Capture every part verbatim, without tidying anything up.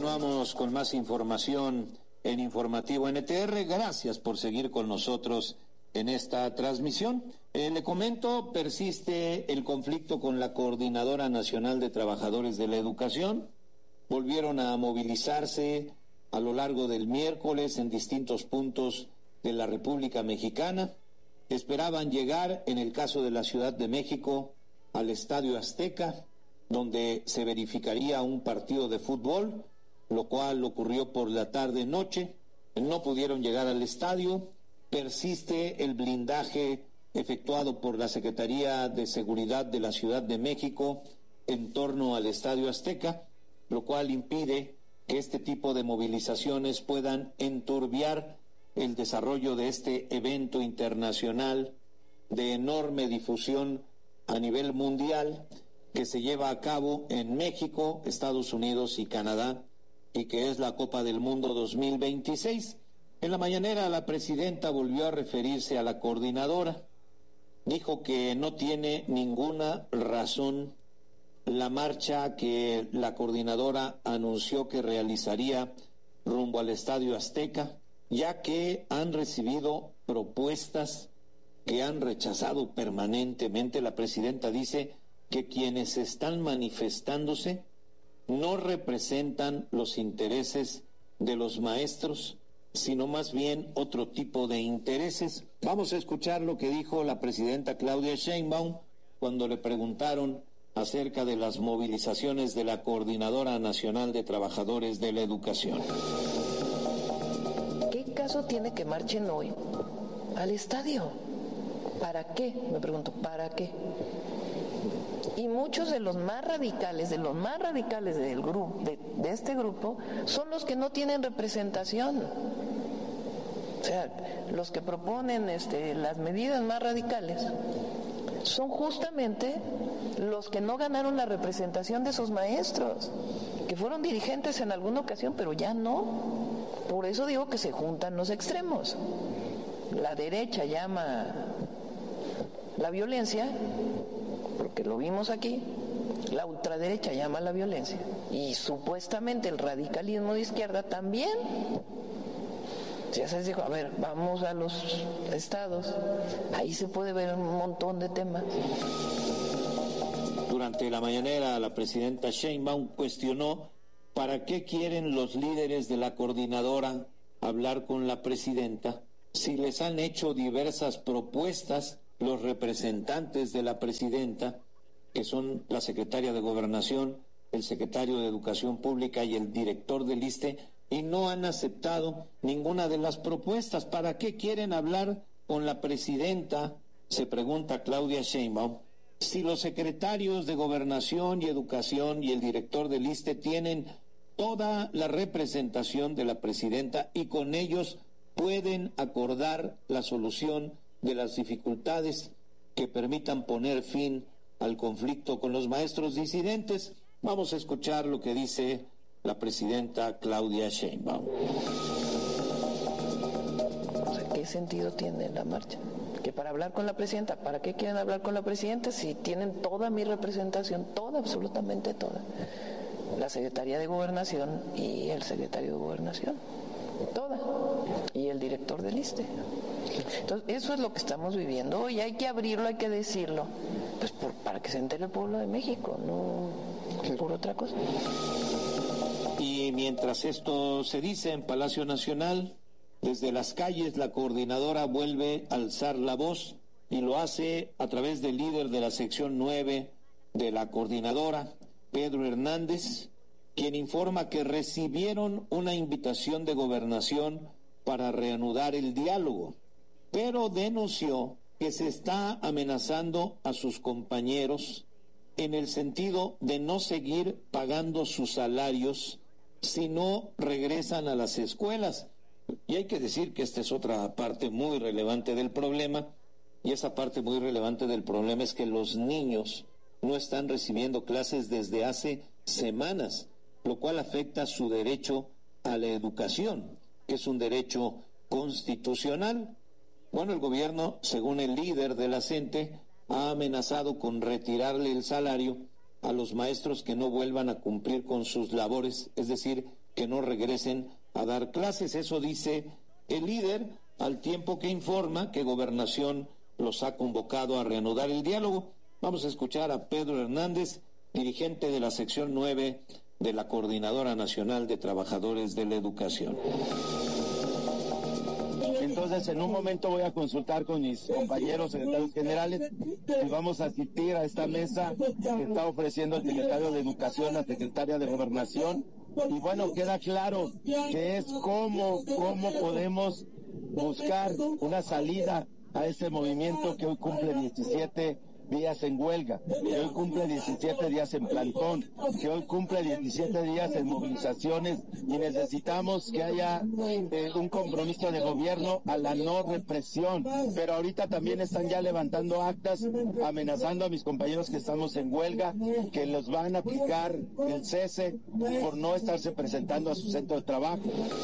Continuamos con más información en Informativo N T R. Gracias por seguir con nosotros en esta transmisión. Eh, le comento, persiste el conflicto con la Coordinadora Nacional de Trabajadores de la Educación. Volvieron a movilizarse a lo largo del miércoles en distintos puntos de la República Mexicana. Esperaban llegar, en el caso de la Ciudad de México, al Estadio Azteca, donde se verificaría un partido de fútbol, lo cual ocurrió por la tarde-noche. No pudieron llegar al estadio. Persiste el blindaje efectuado por la Secretaría de Seguridad de la Ciudad de México en torno al Estadio Azteca, lo cual impide que este tipo de movilizaciones puedan enturbiar el desarrollo de este evento internacional de enorme difusión a nivel mundial, que se lleva a cabo en México, Estados Unidos y Canadá, y que es la Copa del Mundo dos mil veintiséis. En la mañanera la presidenta volvió a referirse a la coordinadora. Dijo que no tiene ninguna razón la marcha que la coordinadora anunció que realizaría rumbo al Estadio Azteca, ya que han recibido propuestas que han rechazado permanentemente. La presidenta dice que quienes están manifestándose no representan los intereses de los maestros, sino más bien otro tipo de intereses. Vamos a escuchar lo que dijo la presidenta Claudia Sheinbaum cuando le preguntaron acerca de las movilizaciones de la Coordinadora Nacional de Trabajadores de la Educación. ¿Qué caso tiene que marchen hoy al estadio? ¿Para qué? Me pregunto, ¿para qué? Y muchos de los más radicales, de los más radicales del grupo, de, de este grupo, son los que no tienen representación. O sea, los que proponen este, las medidas más radicales son justamente los que no ganaron la representación de sus maestros, que fueron dirigentes en alguna ocasión, pero ya no. Por eso digo que se juntan los extremos. La derecha llama la violencia, porque lo vimos aquí, la ultraderecha llama la violencia, y supuestamente el radicalismo de izquierda también. Ya se dijo, a ver, vamos a los estados, ahí se puede ver un montón de temas. Durante la mañanera, la presidenta Sheinbaum cuestionó para qué quieren los líderes de la coordinadora hablar con la presidenta si les han hecho diversas propuestas los representantes de la presidenta, que son la secretaria de Gobernación, el secretario de Educación Pública y el director del I S S S T E, y no han aceptado ninguna de las propuestas. ¿Para qué quieren hablar con la presidenta?, se pregunta Claudia Sheinbaum, si los secretarios de Gobernación y Educación y el director del I S S S T E tienen toda la representación de la presidenta y con ellos pueden acordar la solución de las dificultades que permitan poner fin al conflicto con los maestros disidentes. Vamos a escuchar lo que dice la presidenta Claudia Sheinbaum. O sea, ¿qué sentido tiene la marcha? Que para hablar con la presidenta, ¿para qué quieren hablar con la presidenta si tienen toda mi representación, toda, absolutamente toda? La Secretaría de Gobernación y el secretario de Gobernación, toda, y el director del I S S S T E. Entonces, eso es lo que estamos viviendo hoy. Hay que abrirlo, hay que decirlo, pues por, para que se entere el pueblo de México, no por otra cosa. Y mientras esto se dice en Palacio Nacional, desde las calles la coordinadora vuelve a alzar la voz y lo hace a través del líder de la sección nueve de la coordinadora, Pedro Hernández, quien informa que recibieron una invitación de Gobernación para reanudar el diálogo, pero denunció que se está amenazando a sus compañeros en el sentido de no seguir pagando sus salarios si no regresan a las escuelas. Y hay que decir que esta es otra parte muy relevante del problema, y esa parte muy relevante del problema es que los niños no están recibiendo clases desde hace semanas, lo cual afecta su derecho a la educación, que es un derecho constitucional. Bueno, el gobierno, según el líder de la C E N T E, ha amenazado con retirarle el salario a los maestros que no vuelvan a cumplir con sus labores, es decir, que no regresen a dar clases. Eso dice el líder, al tiempo que informa que Gobernación los ha convocado a reanudar el diálogo. Vamos a escuchar a Pedro Hernández, dirigente de la sección nueve de la Coordinadora Nacional de Trabajadores de la Educación. Entonces, en un momento voy a consultar con mis compañeros secretarios generales y vamos a asistir a esta mesa que está ofreciendo el secretario de Educación, la secretaria de Gobernación. Y bueno, queda claro que es cómo, cómo podemos buscar una salida a ese movimiento que hoy cumple diecisiete días en huelga, que hoy cumple diecisiete días en plantón, que hoy cumple diecisiete días en movilizaciones, y necesitamos que haya eh, un compromiso de gobierno a la no represión. Pero ahorita también están ya levantando actas amenazando a mis compañeros que estamos en huelga, que los van a aplicar el cese por no estarse presentando a su centro de trabajo.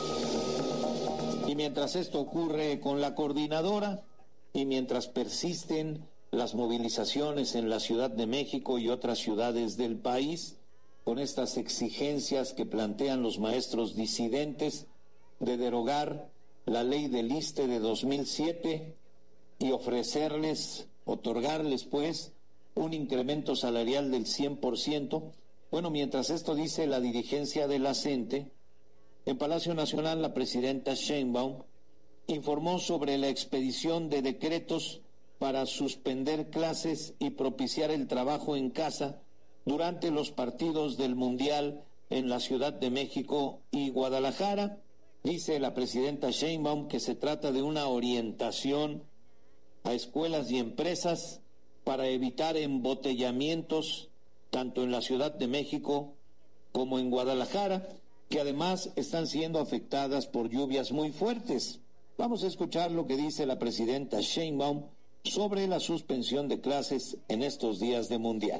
Y mientras esto ocurre con la coordinadora, y mientras persisten las movilizaciones en la Ciudad de México y otras ciudades del país, con estas exigencias que plantean los maestros disidentes de derogar la ley del I S S S T E de dos mil siete y ofrecerles, otorgarles pues, un incremento salarial del cien por ciento. Bueno, mientras esto dice la dirigencia de la CENTE, en Palacio Nacional la presidenta Sheinbaum informó sobre la expedición de decretos para suspender clases y propiciar el trabajo en casa durante los partidos del Mundial en la Ciudad de México y Guadalajara. Dice la presidenta Sheinbaum que se trata de una orientación a escuelas y empresas para evitar embotellamientos tanto en la Ciudad de México como en Guadalajara, que además están siendo afectadas por lluvias muy fuertes. Vamos a escuchar lo que dice la presidenta Sheinbaum sobre la suspensión de clases en estos días de Mundial.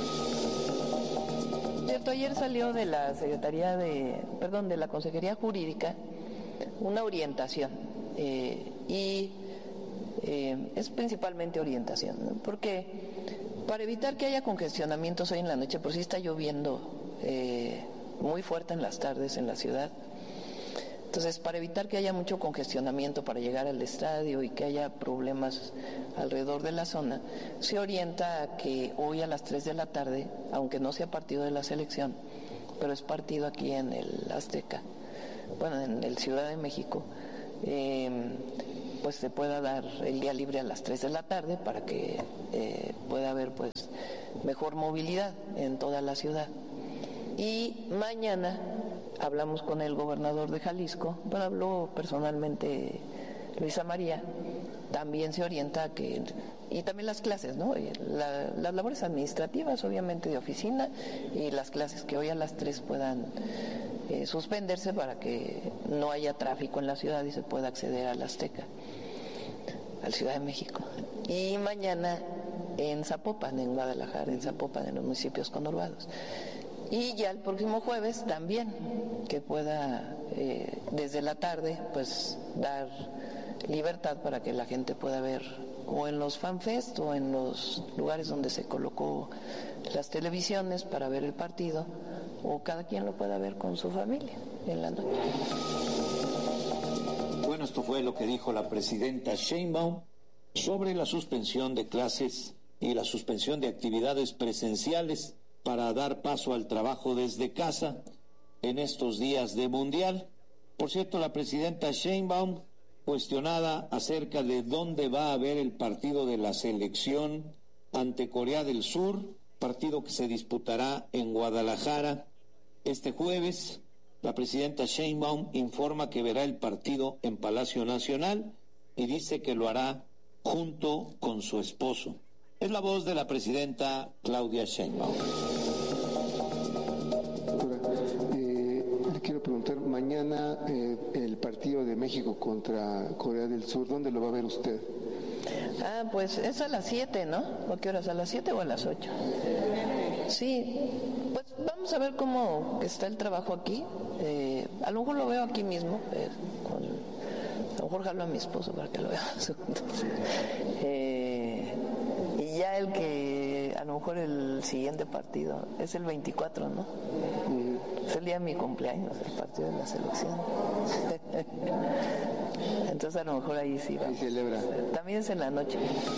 Cierto, ayer salió de la Secretaría de, perdón, de la Consejería Jurídica una orientación eh, y eh, es principalmente orientación, ¿no? Porque para evitar que haya congestionamientos hoy en la noche, por si está lloviendo eh, muy fuerte en las tardes en la ciudad. Entonces, para evitar que haya mucho congestionamiento para llegar al estadio y que haya problemas alrededor de la zona, se orienta a que hoy a las tres de la tarde, aunque no sea partido de la selección, pero es partido aquí en el Azteca, bueno, en el Ciudad de México, eh, pues se pueda dar el día libre a las tres de la tarde para que eh, pueda haber pues mejor movilidad en toda la ciudad. Y mañana hablamos con el gobernador de Jalisco, bueno, habló personalmente Luisa María, también se orienta a que, y también las clases, ¿no? La, las labores administrativas, obviamente, de oficina, y las clases que hoy a las tres puedan eh, suspenderse para que no haya tráfico en la ciudad y se pueda acceder al Azteca, al Ciudad de México. Y mañana en Zapopan, en Guadalajara, en Zapopan, en los municipios conurbados. Y ya el próximo jueves también, que pueda eh, desde la tarde pues dar libertad para que la gente pueda ver o en los fanfest o en los lugares donde se colocó las televisiones para ver el partido, o cada quien lo pueda ver con su familia en la noche. Bueno, esto fue lo que dijo la presidenta Sheinbaum sobre la suspensión de clases y la suspensión de actividades presenciales para dar paso al trabajo desde casa en estos días de Mundial. Por cierto, la presidenta Sheinbaum, cuestionada acerca de dónde va a haber el partido de la selección ante Corea del Sur, partido que se disputará en Guadalajara este jueves, la presidenta Sheinbaum informa que verá el partido en Palacio Nacional y dice que lo hará junto con su esposo. Es la voz de la presidenta Claudia Sheinbaum. Doctora, eh, le quiero preguntar, mañana eh, el partido de México contra Corea del Sur, ¿dónde lo va a ver usted? Ah, pues es a las siete, ¿no? ¿A qué horas? ¿A las siete o a las ocho? Sí, pues vamos a ver cómo está el trabajo aquí. Eh, a lo mejor lo veo aquí mismo, eh, con, a lo mejor jalo a mi esposo para que lo vea juntos. Eh, y ya el que, a lo mejor el siguiente partido, es el veinticuatro, ¿no? Mm. Es el día de mi cumpleaños, el partido de la selección. Entonces a lo mejor ahí sí va. Ahí celebra. También es en la noche.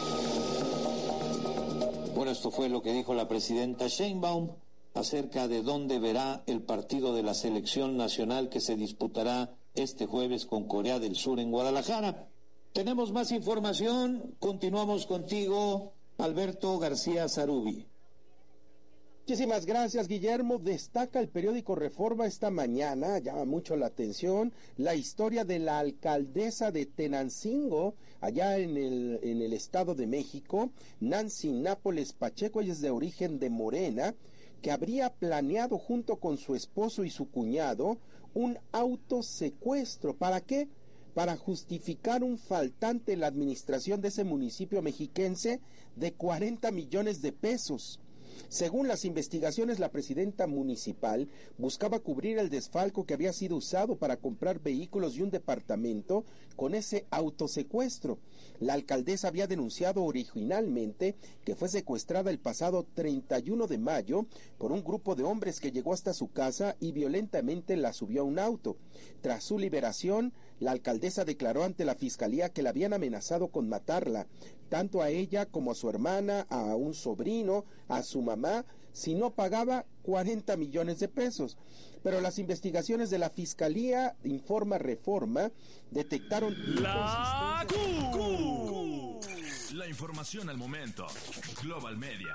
Bueno, esto fue lo que dijo la presidenta Sheinbaum acerca de dónde verá el partido de la selección nacional que se disputará este jueves con Corea del Sur en Guadalajara. Tenemos más información, continuamos contigo, Alberto García Zarubi. Muchísimas gracias, Guillermo. Destaca el periódico Reforma esta mañana, llama mucho la atención, la historia de la alcaldesa de Tenancingo, allá en el, en el Estado de México, Nancy Nápoles Pacheco. Ella es de origen de Morena, que habría planeado junto con su esposo y su cuñado un autosecuestro. ¿Para qué? Para justificar un faltante en la administración de ese municipio mexiquense de cuarenta millones de pesos. Según las investigaciones, la presidenta municipal buscaba cubrir el desfalco que había sido usado para comprar vehículos y un departamento con ese autosecuestro. La alcaldesa había denunciado originalmente que fue secuestrada el pasado treinta y uno de mayo por un grupo de hombres que llegó hasta su casa y violentamente la subió a un auto. Tras su liberación, la alcaldesa declaró ante la fiscalía que la habían amenazado con matarla, tanto a ella como a su hermana, a un sobrino, a su mamá, si no pagaba cuarenta millones de pesos. Pero las investigaciones de la fiscalía, informa Reforma, detectaron la Q. La información al momento. Global Media.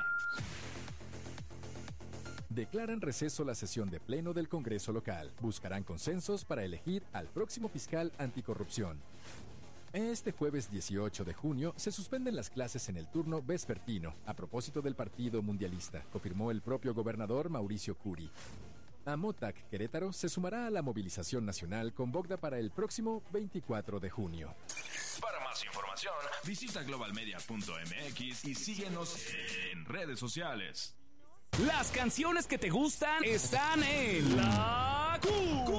Declaran receso la sesión de pleno del Congreso local. Buscarán consensos para elegir al próximo fiscal anticorrupción. Este jueves dieciocho de junio se suspenden las clases en el turno vespertino a propósito del Partido Mundialista, confirmó el propio gobernador Mauricio Curi. Amotac Querétaro se sumará a la movilización nacional con Bogda para el próximo veinticuatro de junio. Para más información, visita global media punto m x y síguenos en redes sociales. Las canciones que te gustan están en la Q.